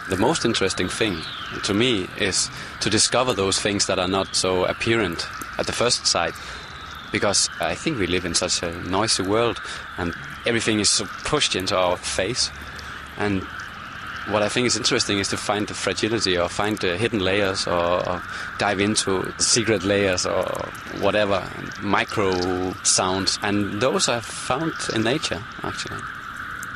The most interesting thing to me is to discover those things that are not so apparent at the first sight, because I think we live in such a noisy world and everything is so pushed into our face. And what I think is interesting is to find the fragility or find the hidden layers or dive into secret layers or whatever, micro sounds. And those are found in nature, actually.